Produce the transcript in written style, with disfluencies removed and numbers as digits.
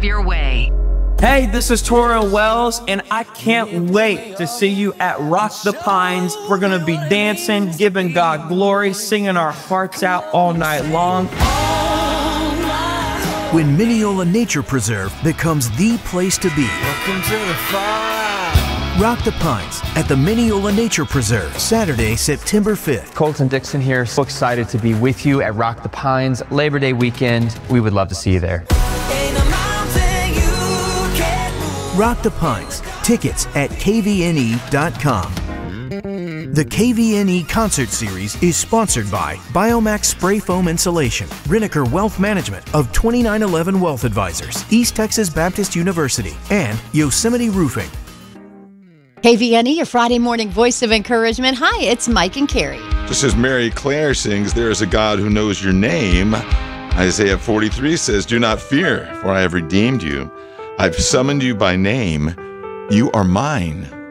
have your way. Hey, this is Torrin Wells, and I can't wait to see you at Rock the Pines. We're going to be dancing, giving God glory, singing our hearts out all night long. When Mineola Nature Preserve becomes the place to be. Welcome to the fire. Rock the Pines at the Mineola Nature Preserve, Saturday, September 5th. Colton Dixon here, so excited to be with you at Rock the Pines, Labor Day weekend. We would love to see you there. Rock the Pines. Tickets at kvne.com. The KVNE Concert Series is sponsored by Biomax Spray Foam Insulation, Reniker Wealth Management of 2911 Wealth Advisors, East Texas Baptist University, and Yosemite Roofing. KVNE, your Friday morning voice of encouragement. Hi, it's Mike and Carrie. Just as Mary Claire sings, there is a God who knows your name. Isaiah 43 says, do not fear, for I have redeemed you. I've summoned you by name. You are mine.